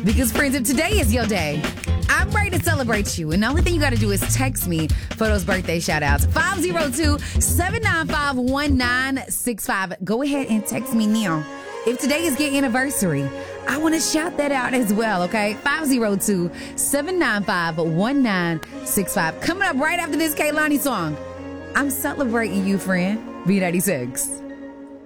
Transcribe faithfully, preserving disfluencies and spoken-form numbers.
Because, friends, if today is your day, I'm ready to celebrate you. And the only thing you got to do is text me for those birthday shout-outs. five oh two, seven nine five, one nine six five. Go ahead and text me now. If today is your anniversary, I want to shout that out as well, okay? five oh two, seven nine five, one nine six five. Coming up right after this Kehlani song. I'm celebrating you, friend. B ninety-six.